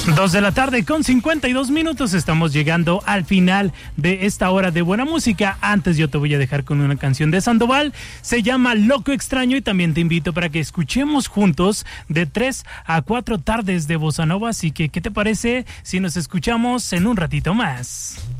2:52 p.m. Estamos llegando al final de esta hora de buena música. Antes yo te voy a dejar con una canción de Sandoval. Se llama Loco Extraño y también te invito para que escuchemos juntos de 3 a 4 tardes de Bossa Nova. Así que, ¿qué te parece si nos escuchamos en un ratito más?